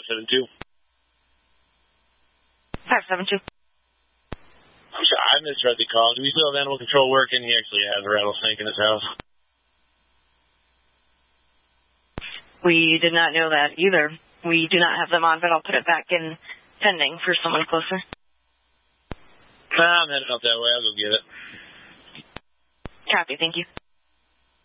572. 572. I'm sorry, I misread the call. Do we still have animal control working? He actually has a rattlesnake in his house. We did not know that either. We do not have them on, but I'll put it back in pending for someone closer. I'm heading up that way. I'll go get it. Copy, thank you.